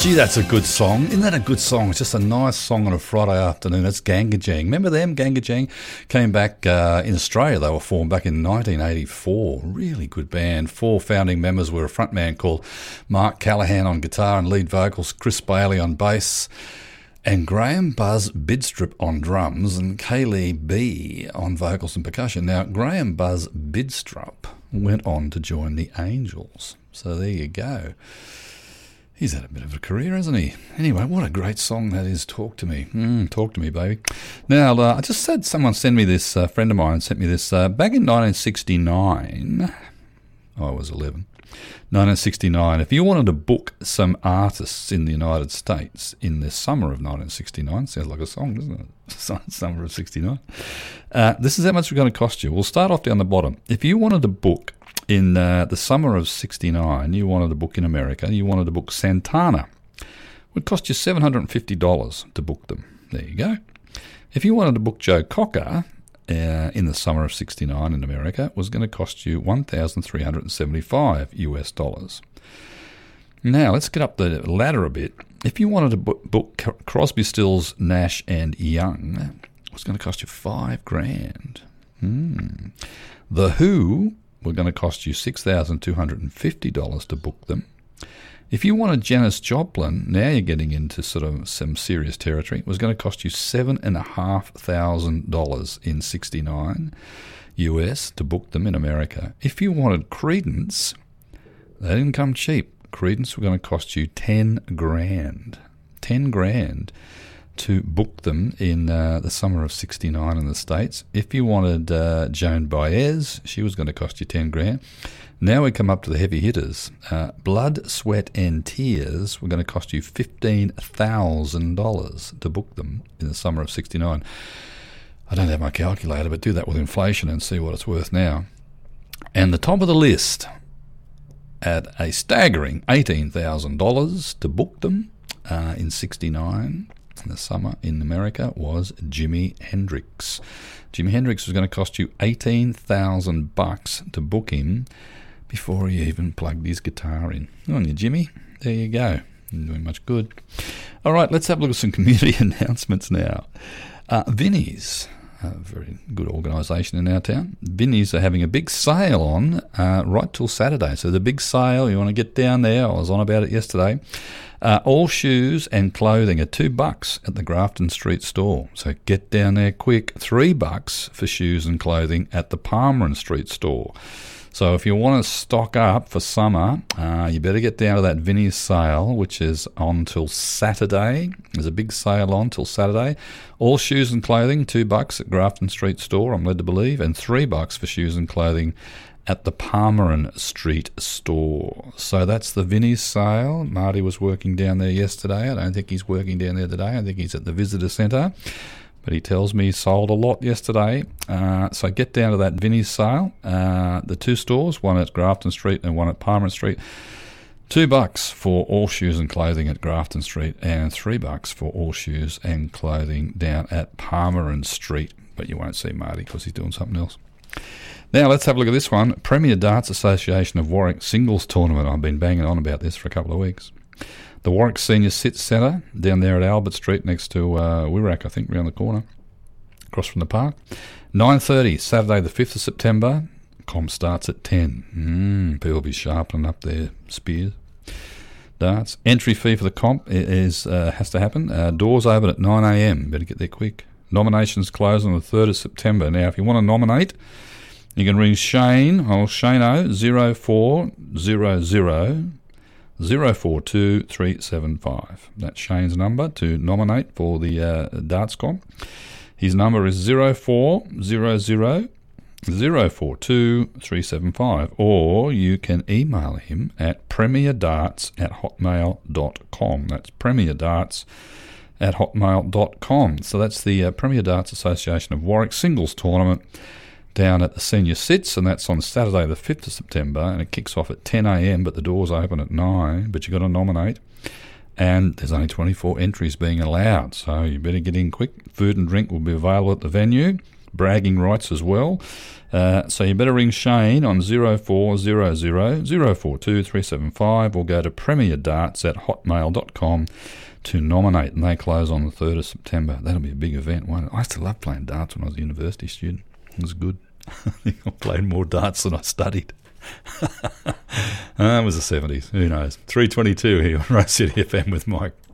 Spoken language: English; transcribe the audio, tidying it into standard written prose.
Gee, that's a good song. Isn't that a good song? It's just a nice song on a Friday afternoon. It's Gangajang. Remember them? Gangajang came back in Australia. They were formed back in 1984. Really good band. 4 founding members were a frontman called Mark Callahan on guitar and lead vocals, Chris Bailey on bass, and Graham Buzz Bidstrup on drums, and Kaylee B on vocals and percussion. Now, Graham Buzz Bidstrup went on to join the Angels. So there you go. He's had a bit of a career, hasn't he? Anyway, what a great song that is, Talk to Me. Talk to me, baby. Now, I just had someone send me this, a friend of mine sent me this, back in 1969, I was 11, 1969, if you wanted to book some artists in the United States in the summer of 1969, sounds like a song, doesn't it? Summer of 69. This is how much it's going to cost you. We'll start off down the bottom. If you wanted to book in the summer of 69, you wanted to book in America, you wanted to book Santana, it would cost you $750 to book them. There you go. If you wanted to book Joe Cocker in the summer of 69 in America, it was going to cost you $1,375 US. Now, let's get up the ladder a bit. If you wanted to book Crosby, Stills, Nash and Young, it was going to cost you $5,000. The Who were going to cost you $6,250 to book them. If you wanted Janis Joplin, now you're getting into sort of some serious territory, it was going to cost you $7,500 in 69 US to book them in America. If you wanted Creedence, they didn't come cheap. Creedence were going to cost you $10,000. $10,000 to book them in the summer of 69 in the States. If you wanted Joan Baez, she was going to cost you $10,000. Now we come up to the heavy hitters. Blood, Sweat and Tears were going to cost you $15,000 to book them in the summer of 69. I don't have my calculator, but do that with inflation and see what it's worth now. And the top of the list, at a staggering $18,000 to book them in 69 in the summer in America, was Jimi Hendrix. Jimi Hendrix was going to cost you $18,000 to book him before he even plugged his guitar in. Good on you, Jimmy. There you go. Not doing much good. All right, let's have a look at some community announcements now. Vinnie's, a very good organisation in our town. Vinnie's are having a big sale on right till Saturday. So the big sale, you want to get down there. I was on about it yesterday. All shoes and clothing are $2 at the Grafton Street store. So get down there quick. $3 for shoes and clothing at the Palmerin Street store. So if you want to stock up for summer, you better get down to that Vinnie's sale, which is on till Saturday. There's a big sale on till Saturday. All shoes and clothing, $2 at Grafton Street store, I'm led to believe, and $3 for shoes and clothing at the Palmerin Street store. So that's the Vinnie's sale. Marty was working down there yesterday. I don't think he's working down there today. I think he's at the visitor centre. But he tells me he sold a lot yesterday. So get down to that Vinnie's sale. The 2 stores, one at Grafton Street and one at Palmerin Street. $2 for all shoes and clothing at Grafton Street, and $3 for all shoes and clothing down at Palmerin Street. But you won't see Marty because he's doing something else. Now let's have a look at this one. Premier Darts Association of Warwick Singles Tournament. I've been banging on about this for a couple of weeks. The Warwick Senior Sit Centre down there at Albert Street next to Wirrak, I think, around the corner, across from the park. 9:30, Saturday the 5th of September. Comp starts at 10. People will be sharpening up their spears. Darts. Entry fee for the comp has to happen. Doors open at 9 a.m. Better get there quick. Nominations close on the 3rd of September. Now, if you want to nominate, you can ring Shane, Shane-O, 0400 042375. That's Shane's number to nominate for the darts comp. His number is 0400 042375, or you can email him at premierdarts@hotmail.com. That's premierdarts@hotmail.com. So that's the Premier Darts Association of Warwick Singles Tournament down at the Senior Sits, and that's on Saturday the 5th of September, and it kicks off at 10 a.m, but the doors open at 9, but you've got to nominate, and there's only 24 entries being allowed, so you better get in quick. Food and drink will be available at the venue. bragging rights as well. So you better ring Shane on 0400 042 375 or go to premierdarts@hotmail.com to nominate, and they close on the 3rd of September. That'll be a big event, won't it? I used to love playing darts when I was a university student. It was good. I think I played more darts than I studied. It was the 70s. Who knows? 3:22 here on Rose City FM with Mike.